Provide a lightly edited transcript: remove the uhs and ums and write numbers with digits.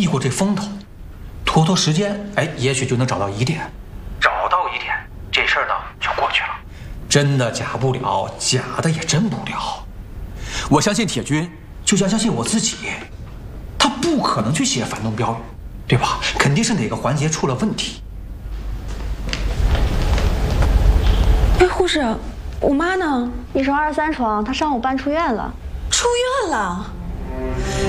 过这风头，拖拖时间，也许就能找到疑点。找到疑点，这事儿呢就过去了。真的假不了，假的也真不了。我相信铁军，就像相信我自己，他不可能去写反动标语，对吧？肯定是哪个环节出了问题。 哎，护士，我妈呢？ 1床23床，她上午搬出院了。 出院了？